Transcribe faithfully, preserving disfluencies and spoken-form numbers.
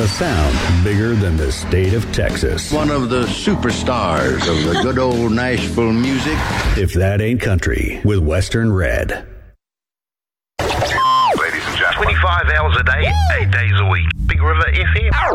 A sound bigger than the state of Texas. One of the superstars of the good old Nashville music. If that ain't country, with Western Red. Ladies and gentlemen, twenty-five hours a day, eight days a week. Big River F M.